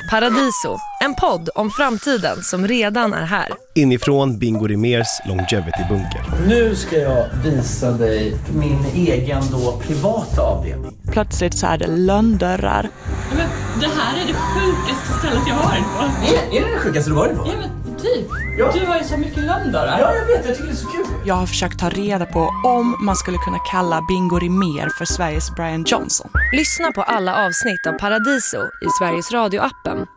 Paradiso, en podd om framtiden som redan är här. Inifrån Bingo Rimérs Longevity-bunker. Nu ska jag visa dig min egen privata avdelning. Plötsligt så är det lönndörrar. Men det här är det sjukaste stället jag har varit på. Är det sjukaste du varit på? Ja, men typ. Ja. Du har ju så mycket lönndörrar. Ja, jag vet. Jag tycker det är så kul. Jag har försökt ta reda på om man skulle kunna kalla Bingo Rimér för Sveriges Brian Johnson. Lyssna på alla avsnitt av Paradiso i Sveriges Radio-appen